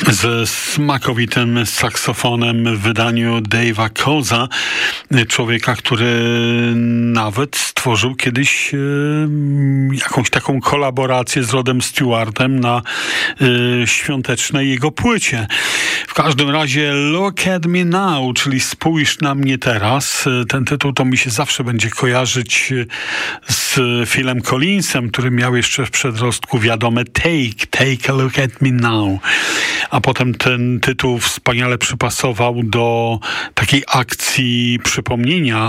ze smakowitym saksofonem w wydaniu Dave'a Koza, człowieka, który nawet stworzył kiedyś jakąś taką kolaborację z Rodem Stewartem na świątecznej jego płycie. W każdym razie Look at Me Now, czyli Spójrz na mnie teraz. Ten tytuł to mi się zawsze będzie kojarzyć z Philem Collinsem, który miał jeszcze w przedrostku wiadome Take a Look at Me Now. A potem ten tytuł wspaniale przypasował do takiej akcji przypomnienia